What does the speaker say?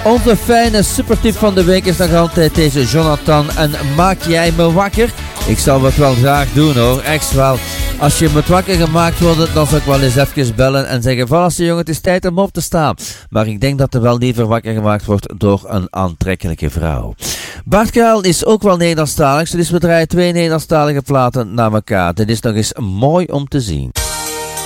Onze fijne supertip van de week is nog altijd deze Jonathan en Maak jij me wakker? Ik zal het wel graag doen hoor, echt wel. Als je moet wakker gemaakt wordt, dan zou ik wel eens even bellen en zeggen: Valasse jongen, het is tijd om op te staan. Maar ik denk dat er wel liever wakker gemaakt wordt door een aantrekkelijke vrouw. Bart Kuil is ook wel Nederlandstalig, dus we draaien 2 Nederlandstalige platen naar elkaar. Dit is nog eens mooi om te zien.